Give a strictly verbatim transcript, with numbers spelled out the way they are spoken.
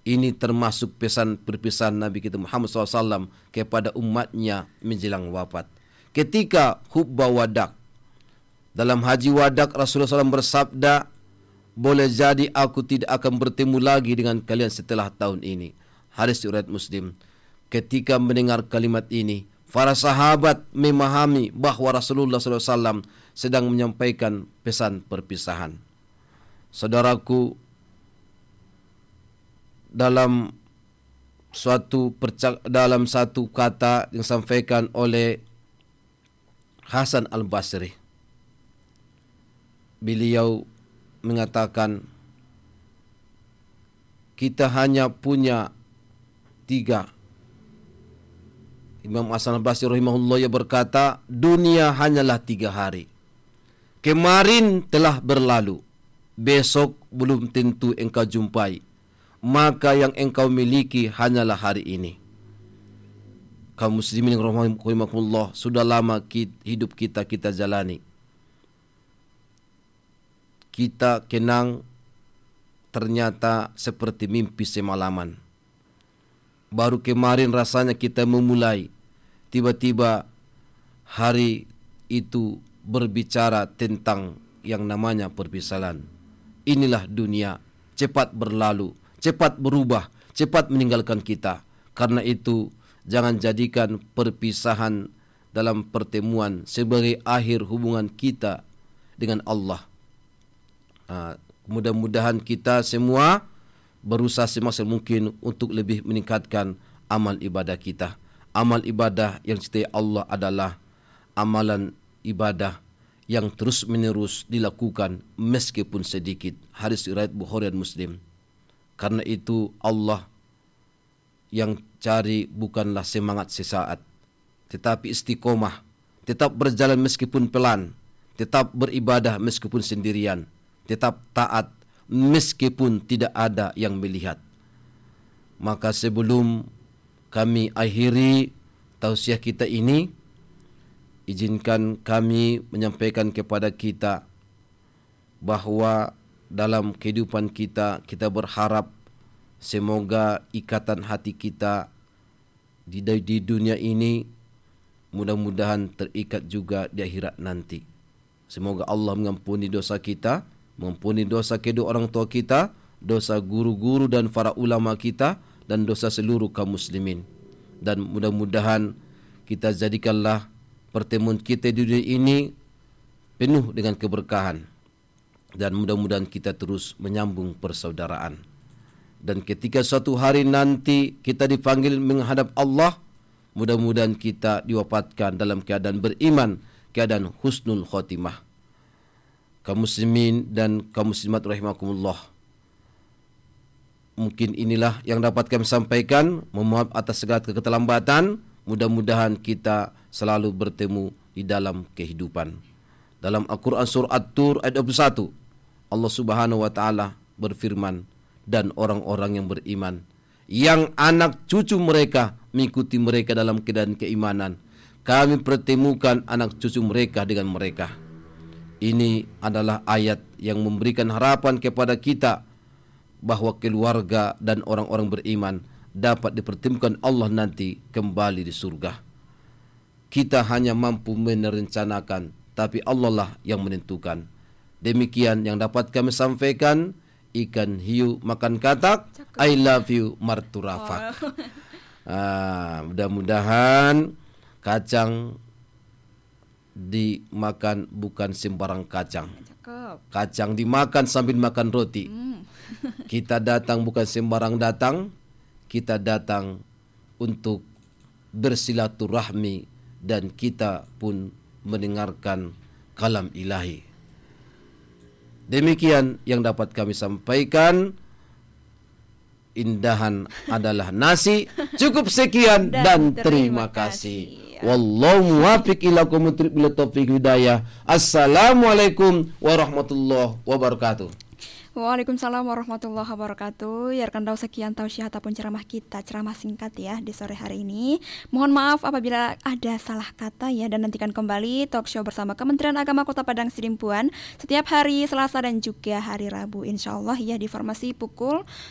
Ini termasuk pesan perpisahan Nabi kita Muhammad sallallahu alaihi wasallam kepada umatnya menjelang wafat. Ketika khutbah wadak, dalam haji wadak Rasulullah sallallahu alaihi wasallam bersabda, boleh jadi aku tidak akan bertemu lagi dengan kalian setelah tahun ini. Hadis riwayat Muslim. Ketika mendengar kalimat ini, para sahabat memahami bahawa Rasulullah sallallahu alaihi wasallam sedang menyampaikan pesan perpisahan. Saudaraku, dalam suatu percak- dalam satu kata yang disampaikan oleh Hasan Al-Basri, beliau mengatakan, kita hanya punya tiga. Imam Hasan Al-Basri rahimahullah ia berkata, dunia hanyalah tiga hari. Kemarin telah berlalu, besok belum tentu engkau jumpai. Maka yang engkau miliki hanyalah hari ini. Kaum muslimin rahimahumullah, sudah lama hidup kita kita jalani. Kita kenang ternyata seperti mimpi semalaman. Baru kemarin rasanya kita memulai, tiba-tiba hari itu berbicara tentang yang namanya perpisahan. Inilah dunia, cepat berlalu, cepat berubah, cepat meninggalkan kita. Karena itu, jangan jadikan perpisahan dalam pertemuan sebagai akhir hubungan kita dengan Allah. Uh, mudah-mudahan kita semua berusaha semaksimal mungkin untuk lebih meningkatkan amal ibadah kita. Amal ibadah yang dicintai Allah adalah amalan ibadah yang terus menerus dilakukan meskipun sedikit. Hadis riwayat Bukhari dan Muslim. Karena itu Allah yang cari bukanlah semangat sesaat, tetapi istiqomah, tetap berjalan meskipun pelan, tetap beribadah meskipun sendirian, tetap taat meskipun tidak ada yang melihat. Maka sebelum kami akhiri tausiah kita ini, izinkan kami menyampaikan kepada kita bahawa dalam kehidupan kita, kita berharap semoga ikatan hati kita di, di dunia ini mudah-mudahan terikat juga di akhirat nanti. Semoga Allah mengampuni dosa kita, mengampuni dosa kedua orang tua kita, dosa guru-guru dan para ulama kita, dan dosa seluruh kaum muslimin. Dan mudah-mudahan kita jadikanlah pertemuan kita di dunia ini penuh dengan keberkahan. Dan mudah-mudahan kita terus menyambung persaudaraan. Dan ketika suatu hari nanti kita dipanggil menghadap Allah, mudah-mudahan kita diwafatkan dalam keadaan beriman, keadaan husnul khotimah. Kaum muslimin dan kaum muslimat rahimakumullah, mungkin inilah yang dapat kami sampaikan. Mohon maaf atas segala keterlambatan. Mudah-mudahan kita selalu bertemu di dalam kehidupan. Dalam Al-Quran surah At-Tur ayat dua puluh satu, Allah Subhanahu wa taala berfirman, dan orang-orang yang beriman, yang anak cucu mereka mengikuti mereka dalam keadaan keimanan, kami pertemukan anak cucu mereka dengan mereka. Ini adalah ayat yang memberikan harapan kepada kita bahawa keluarga dan orang-orang beriman dapat dipertemukan Allah nanti kembali di surga. Kita hanya mampu merencanakan, tapi Allah lah yang menentukan. Demikian yang dapat kami sampaikan. Ikan hiu makan katak, cakep. I love you marturafak. Oh. Ah, mudah-mudahan kacang dimakan bukan sembarang kacang. Cakep. Kacang dimakan sambil makan roti. Mm. Kita datang bukan sembarang datang. Kita datang untuk bersilaturahmi dan kita pun mendengarkan kalam ilahi. Demikian yang dapat kami sampaikan. Indahan adalah nasi. Cukup sekian dan, dan terima, terima kasih. kasih. Wallahu muwaffiq ila aqwamit taufiq hidayah. Assalamualaikum warahmatullahi wabarakatuh. Waalaikumsalam warahmatullahi wabarakatuh. Ya rekan daus, sekian tausiah ataupun ceramah kita, ceramah singkat ya di sore hari ini. Mohon maaf apabila ada salah kata ya, dan nantikan kembali talk show bersama Kementerian Agama Kota Padang Sidimpuan setiap hari Selasa dan juga hari Rabu insyaallah ya, di formasi pukul